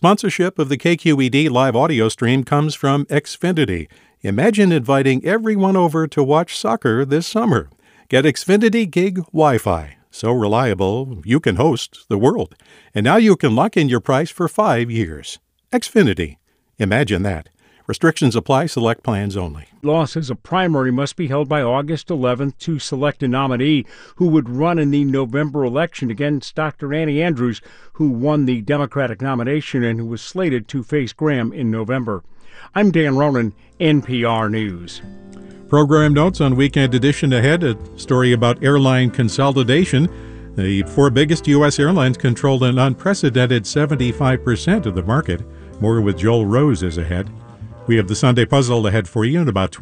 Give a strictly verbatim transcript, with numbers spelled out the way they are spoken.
Sponsorship of the K Q E D live audio stream comes from Xfinity. Imagine inviting everyone over to watch soccer this summer. Get Xfinity Gig Wi-Fi. So reliable, you can host the world. And now you can lock in your price for five years. Xfinity. Imagine that. Restrictions apply. Select plans only. Law says a primary must be held by August eleventh to select a nominee who would run in the November election against Doctor Annie Andrews, who won the Democratic nomination and who was slated to face Graham in November. I'm Dan Ronan, N P R News. Program notes on Weekend Edition ahead. A story about airline consolidation. The four biggest U S airlines controlled an unprecedented seventy-five percent of the market. More with Joel Rose is ahead. We have the Sunday Puzzle ahead for you in about